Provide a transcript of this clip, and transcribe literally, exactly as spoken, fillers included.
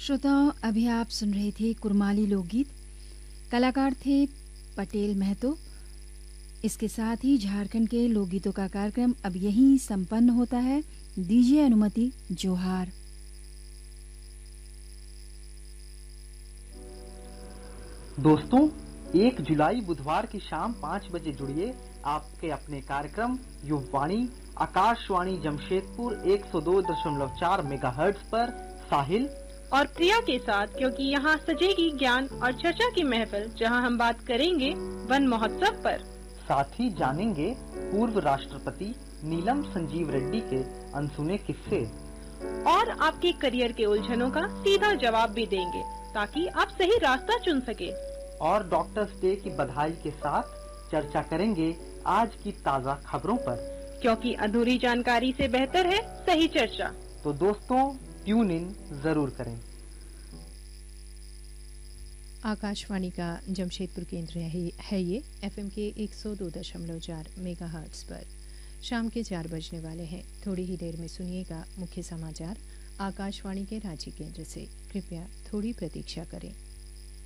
श्रोताओं, अभी आप सुन रहे थे कुरमाली लोकगीत। कलाकार थे पटेल महतो। इसके साथ ही झारखंड के लोकगीतों का कार्यक्रम अब यहीं संपन्न होता है। दीजिए अनुमति, जोहार। दोस्तों, एक जुलाई बुधवार की शाम पाँच बजे जुड़िए आपके अपने कार्यक्रम युववाणी आकाशवाणी जमशेदपुर एक सौ दो दशमलव चार मेगाहर्ट्ज पर साहिल और प्रिया के साथ, क्योंकि यहाँ सजेगी ज्ञान और चर्चा की महफिल, जहाँ हम बात करेंगे वन महोत्सव पर। साथ ही जानेंगे पूर्व राष्ट्रपति नीलम संजीव रेड्डी के अनसुने किस्से और आपके करियर के उलझनों का सीधा जवाब भी देंगे, ताकि आप सही रास्ता चुन सके। और डॉक्टर्स डे की बधाई के साथ चर्चा करेंगे आज की ताज़ा खबरों पर, क्योंकि अधूरी जानकारी से बेहतर है सही चर्चा। तो दोस्तों, ट्यून इन जरूर करें। आकाशवाणी का जमशेदपुर केंद्र है, है ये एफएम के एक सौ दो दशमलव चार मेगाहर्ट्ज पर। शाम के चार बजने वाले हैं। थोड़ी ही देर में सुनिएगा मुख्य समाचार आकाशवाणी के रांची केंद्र से। कृपया थोड़ी प्रतीक्षा करें।